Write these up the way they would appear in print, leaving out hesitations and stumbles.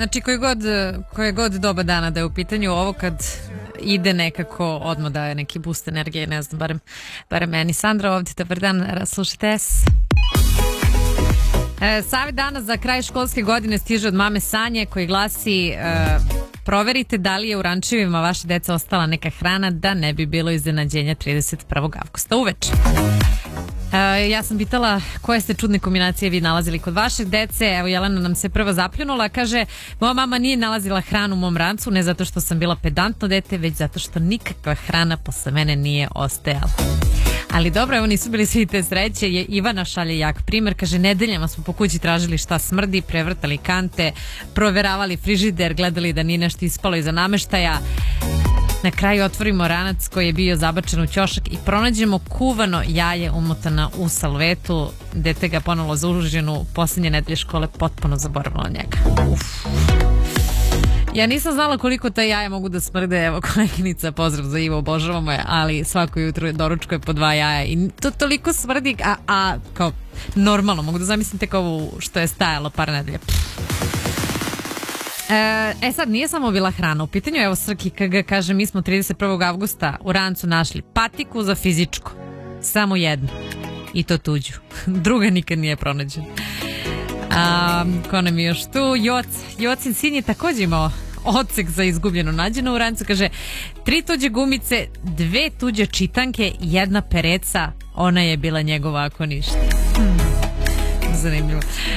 Znači koje god doba dana da je u pitanju ovo kad ide nekako odmah daje neki boost energije, ne znam, barem meni. Sandra ovdje, dobar dan, slušajte se. Savjet dana za kraj školske godine stiže od mame Sanje koji glasi proverite da li je u rančevima vaše deca ostala neka hrana da ne bi bilo iznenađenja 31. avgusta uveče. Ja sam pitala koje ste čudne kombinacije vi nalazili kod vašeg dece. Evo Jelena nam se prva zapljunula, kaže moja mama nije nalazila hranu u mom rancu, ne zato što sam bila pedantno dete, već zato što nikakva hrana posle mene nije ostajala. Ali dobro, evo nisu bili svi te sreće. Ivana šalje jak primer, kaže nedeljama smo po kući tražili šta smrdi, prevrtali kante, proveravali frižider, gledali da nije nešto ispalo iza nameštaja. Na kraju otvorimo ranac koji je bio zabačen u ćošak i pronađemo kuvano jaje umotana u salvetu. Dete ga ponovno za užinu posljednje nedelje škole potpuno zaboravilo njega. Ja nisam znala koliko ta jaja mogu da smrde. Evo koleginica, pozdrav za Ivo, obožavamo je, ali svako jutro doručkuje po 2 jaja i to toliko smrdi, a kao normalno, mogu da zamislim tek ovu što je stajalo par nedelja. Sad nije samo bila hrana u pitanju. Evo Srki KG kaže mi smo 31. avgusta u rancu našli patiku za fizičko, samo jednu i to tuđu, druga nikad nije pronađena. Ko nam je još tu? Jocin sin je također imao odsek za izgubljeno nađeno u rancu, kaže 3 tuđe gumice, 2 tuđe čitanke, 1 pereca, ona je bila njegova ako ništa. Zanimljivo.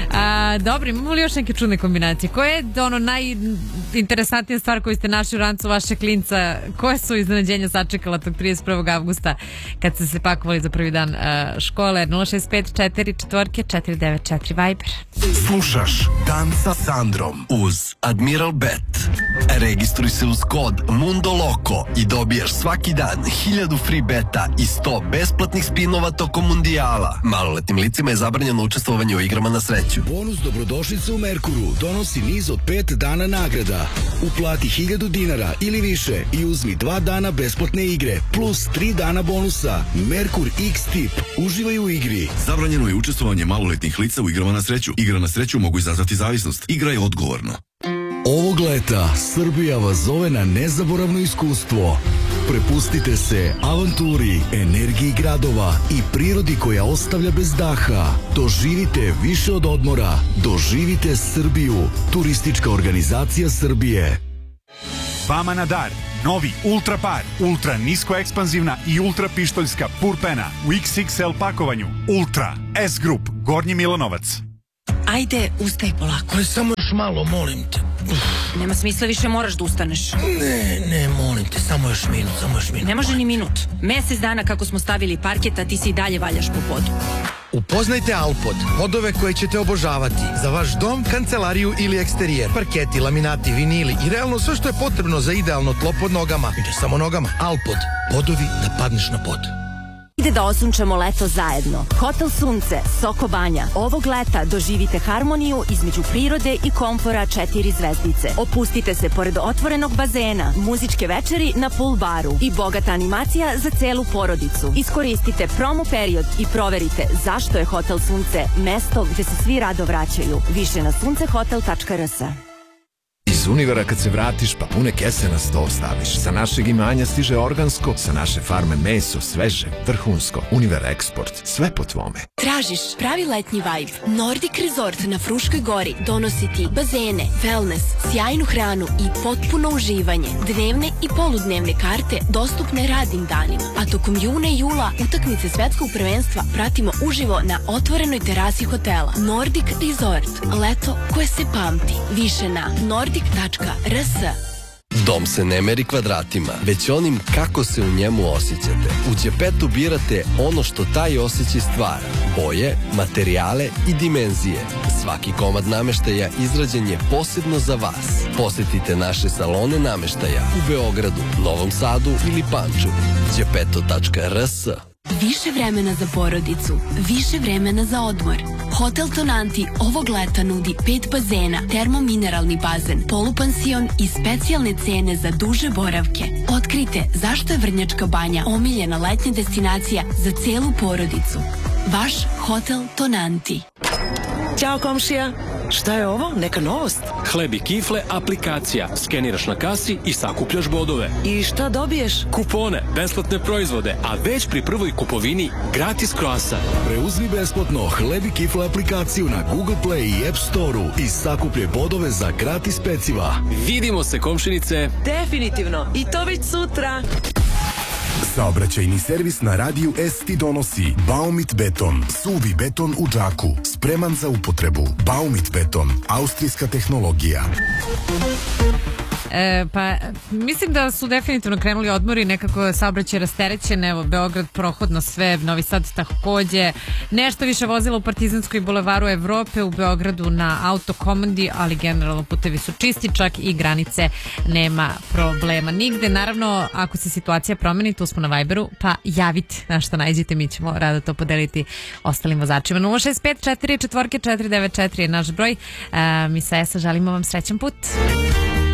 Dobro, imamo li još neke čudne kombinacije? Koja je najinteresantnija stvar koju ste našli u rancu vaše klinca? Koje su iznenađenja sačekala tog 31. avgusta kad ste se pakovali za prvi dan škole? 065 4 4 494 Viber. Slušaš Dan sa Sandrom uz Admiral Bet. Registruj se uz kod Mundo Loco i dobijaš svaki dan 1000 free beta i 100 besplatnih spinova tokom mundijala. Maloletnim licima je zabranjeno učestvovanje u igrama na sreću. Bonus dobrodošlice u Merkuru donosi niz od 5 dana nagrada. Uplati 1000 dinara ili više i uzmi 2 dana besplatne igre plus 3 dana bonusa. Merkur X-Tip. Uživaj u igri. Zabranjeno je učestvovanje maloletnih lica u igrama na sreću. Igre na sreću mogu izazvati zavisnost. Igraj odgovorno. Ovog leta Srbija vas zove na nezaboravno iskustvo. Prepustite se avanturi, energiji gradova i prirodi koja ostavlja bez daha. Doživite više od odmora. Doživite Srbiju. Turistička organizacija Srbije. Vama na dar novi Ultra Par, ultra nisko ekspanzivna i ultra pištoljska purpena u XXL pakovanju. Ultra S Group, Gornji Milanovac. Ajde, ustaj polako. Samo još malo, molim te. Nema smisla, više moraš da ustaneš. Ne, molim te, samo još minut. Ne može ni minut. Mesec dana kako smo stavili parket, a ti se i dalje valjaš po podu. Upoznajte Alpod, podove koje ćete obožavati. Za vaš dom, kancelariju ili eksterijer. Parketi, laminati, vinili i realno sve što je potrebno za idealno tlo pod nogama. I ne samo nogama. Alpod, podovi da padneš na pod. Ide da osunčamo leto zajedno. Hotel Sunce, Soko Banja. Ovog leta doživite harmoniju između prirode i komfora 4 zvezdice. Opustite se pored otvorenog bazena, muzičke večeri na pool baru i bogata animacija za celu porodicu. Iskoristite promo period i proverite zašto je Hotel Sunce mesto gde se svi rado vraćaju. Više na suncehotel.rs. Iz Univera kad se vratiš pa pune kese na sto staviš. Sa našeg imanja stiže organsko, sa naše farme meso, sveže, vrhunsko. Univer Eksport, sve po tvome. Tražiš pravi letnji vibe? Nordic Resort na Fruškoj gori donosi ti bazene, wellness, sjajnu hranu i potpuno uživanje. Dnevne i poludnevne karte dostupne radnim danima. A tokom juna i jula utakmice svetskog prvenstva pratimo uživo na otvorenoj terasi hotela. Nordic Resort, leto koje se pamti. Više na nordic.rs. Dom se ne meri kvadratima, već onim kako se u njemu osjećate. U Đepetu birate ono što taj osjećaj stvara. Boje, materijale i dimenzije. Svaki komad nameštaja izrađen je posebno za vas. Posjetite naše salone nameštaja u Beogradu, Novom Sadu ili Pančevu. Đepeto.rs. Više vremena za porodicu, više vremena za odmor. Hotel Tonanti ovog leta nudi 5 bazena, termomineralni bazen, polupansion i specijalne cene za duže boravke. Otkrite zašto je Vrnjačka Banja omiljena letnja destinacija za celu porodicu. Vaš Hotel Tonanti. Ćao komšija, Šta je ovo? Neka novost? Hleb i kifle aplikacija. Skeniraš na kasi i sakupljaš bodove. I šta dobiješ? Kupone, besplatne proizvode, a već pri prvoj kupovini gratis kroasa. Preuzmi besplatno Hleb i kifle aplikaciju na Google Play i App Store-u i sakupljaj bodove za gratis peciva. Vidimo se, komšinice. Definitivno. I to već sutra. Saobraćajni servis na radiju S ti donosi Baumit beton, suvi beton u džaku, spreman za upotrebu. Baumit beton, austrijska tehnologija. Pa mislim da su definitivno krenuli odmori, nekako saobraćaj rasterećen, evo Beograd prohodno sve, Novi Sad takođe, nešto više vozila u Partizanskoj bulevaru Evrope, u Beogradu na Autokomandi, ali generalno putevi su čisti, čak i granice nema problema nigde. Naravno, ako se situacija promeni, tu smo na Viberu, pa javite na što najđete, mi ćemo rado to podeliti ostalim vozačima. 065 44 494 je naš broj. Mi sa ESA želimo vam srećan put.